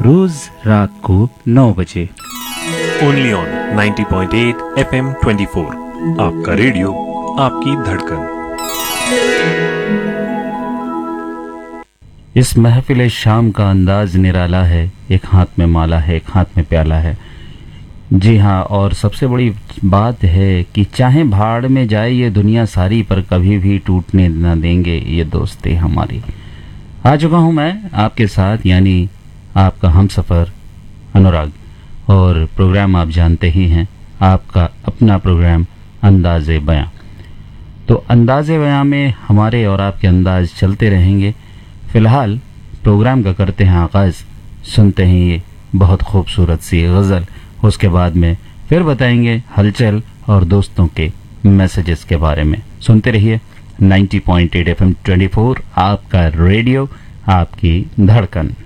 रोज रात को 9 बजे ओनली ऑन 90.8 FM 24। आपका रेडियो, आपकी धड़कन। इस महफिल शाम का अंदाज निराला है, एक हाथ में माला है, एक हाथ में प्याला है। जी हाँ, और सबसे बड़ी बात है कि चाहे भाड़ में जाए ये दुनिया सारी, पर कभी भी टूटने न देंगे ये दोस्ती हमारी। आ चुका हूँ मैं आपके साथ, यानी आपका हमसफर अनुराग, और प्रोग्राम आप जानते ही हैं, आपका अपना प्रोग्राम अंदाज़े बयां। तो अंदाज़े बयां में हमारे और आपके अंदाज चलते रहेंगे। फिलहाल प्रोग्राम का करते हैं आगाज, सुनते हैं ये बहुत खूबसूरत सी गज़ल। उसके बाद में फिर बताएंगे हलचल और दोस्तों के मैसेजेस के बारे में। सुनते रहिए 90.8 FM 24, आपका रेडियो, आपकी धड़कन।